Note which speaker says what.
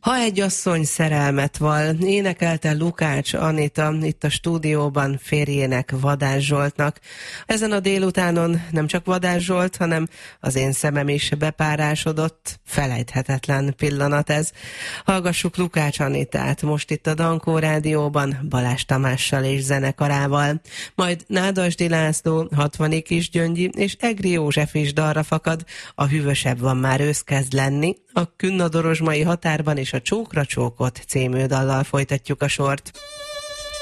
Speaker 1: Ha egy asszony szerelmet val, énekelte Lukács Anita itt a stúdióban férjének, Vadász Zsoltnak. Ezen a délutánon nem csak Vadász Zsolt, hanem az én szemem is bepárásodott. Felejthetetlen pillanat ez. Hallgassuk Lukács Anitát most itt a Dankó Rádióban Balázs Tamással és zenekarával. Majd Nádasdy László, 60 Kisgyöngyi és Egri József is dalra fakad. A hűvösebb van már ősz kezd lenni. A Künnadorozsmai határban és a Csókra csókot című dallal folytatjuk a sort.